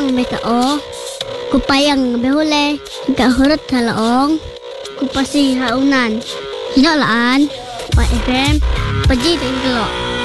Kupayang metao. Kupayang behule. Gak hurut halaong. Kupasi haunan. Hinolaan. Pa FM. Paji tinggalok.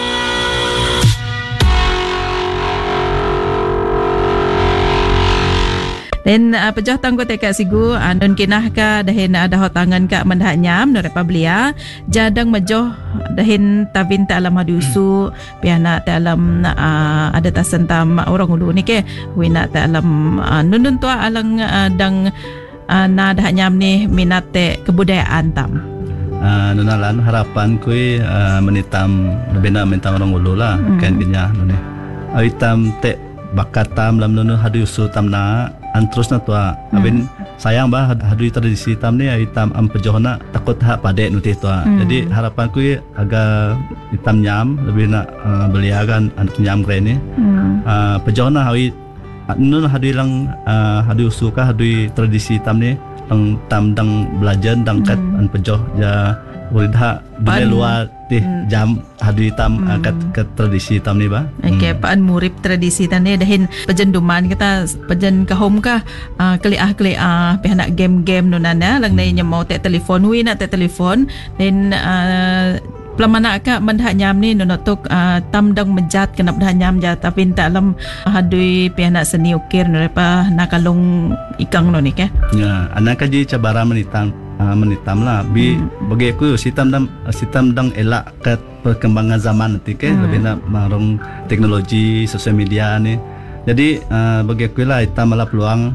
Dan pejah tanggo teka sigu nun kinah ka dahin dahot tangan ka mandah nyam no republia jadang majoh dahin tabin ta alam hadusu piana ta alam ada tasentam orang ulu ni ke wina ta alam nun tua alang dang na dah nyam ni minat te kebudayaan tam. Nunalan harapan kui menitam bena mentang orang ulu lah kan binya nune. Aitam te bakatam lam nunu hadusu tamna terus na tua abin sayang bah hadu tradisi tam ni hitam am pejohna takut hak padek nuti tua jadi harapan ku agak hitam nyam lebih nak beliagan anak nyam kre ni pejohna hawi nun hadu lang hadu suka hadu tradisi tam ni tam dang belajar dang kat an pejoh ja udah bila luar teh jam hadu hitam ke tradisi tam ni ba. Okay, paan murip tradisi tam ni dahin pejenduman kita pejen kahom ka keliah pihak game-game nunana lang na inya mau te telefon wi nak te telefon dan pelamana ka mandah nyam ni nonotuk tamdang menjat kenap dah nyam ja tapi tak lam hadui pihak seni ukir nepa nakalong ikang no ni ke. Ya, anak kaji cabara menitam lah bagi aku sitam dang elak ke perkembangan zaman nanti ke lebih nak marung teknologi sosial media ni jadi bagi aku lah hitam malah peluang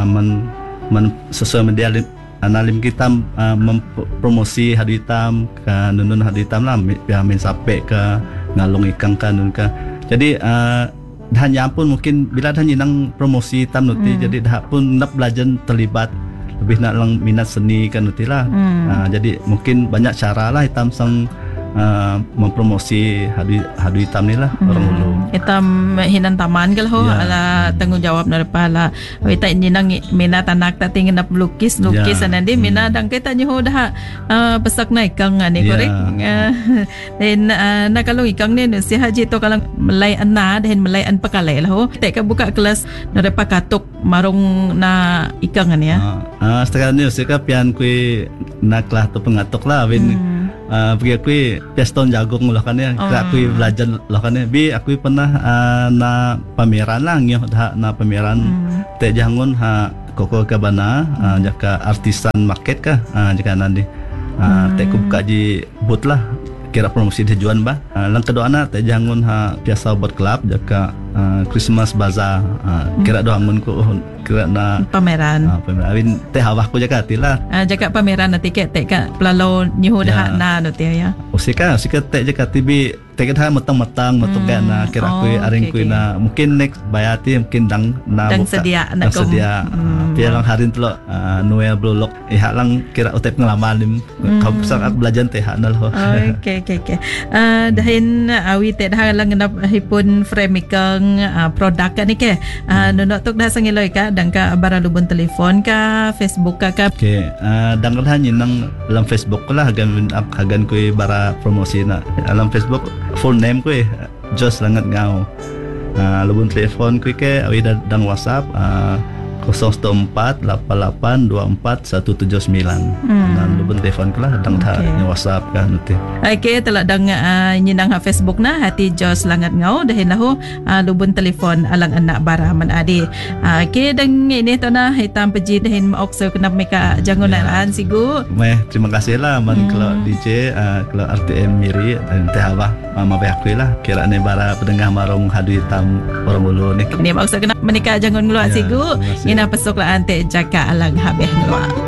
sosial media analim kita mempromosi hadu hitam ke nunun hadu hitam lah biar main sampai ke ngalung ikang kan nun ka jadi dah nyampun mungkin bila dah nyinang promosi hitam nanti jadi dah pun nak belajar terlibat lebih nak lang minat seni kan nanti lah jadi mungkin banyak cara lah hitam sang mempromosi hadu hitam ni lah orang dulu hitam hinan taman ke lah ala tanggungjawab daripada kita ini nang minat anak tak tinggal nak lukis nanti minat dang kita nyoh dah pesak naik kang ni korek dan nak kalau ikang ni si haji to kalau melai ana dan melai an pakalai lah tak buka kelas daripada katuk marung na ikang ni ya sekarang ni saya pian kui nak lah tu pengatuk lah pergi aku peston jagung lah kan ya aku belajar lah kan ya aku pernah na pameran lah ngioh dah na pameran te jangun koko kabana jaka artisan market ka jaka nanti te ku buka ji booth lah kira promosi tujuan ba lang kedua na te jangun biasa buat club jaka Christmas bazaar kira doangun ku kira na pameran awin teh awah ku jaka tilah jaka pameran nanti ke teh ka pelalo nyu dah na no teh ya usika teh jaka tibi teh ka matang na kira ku aring ku na mungkin next bayati mungkin dang sedia pialang harin telo Noel blolok lang kira utep pengalaman lim kau sangat belajar teh na lo okay dahin awi teh dah lang nap hipun fremikang produk ka ni ke nunok tok dah sangiloy ka dang ka bara lubun telefon ka Facebook ka okay dang dah nyinang dalam Facebook lah hagan ku bara promosi na dalam Facebook full name ku Jos Langat Ngau lubun telefon ku ke awi dang WhatsApp 0148824 179 dan lubun telefon ku lah dang WhatsApp kan nanti okay telah dang nyinang Facebook na hati Jos Langat Ngau dahin lahu lubun telefon alang anak bara man adi okay dang ini to na hitam peji dahin maokso kenap meka jangunan sigu terima kasih lah man kalau DJ kalau RTM Miri dan teh abah mama aku lah kira ne bara pedengah marung hadu hitam orang ulu ni maokso kenap menikah jangun ngeluar sigu ina pesok la ante jaka alang habeh ngeluar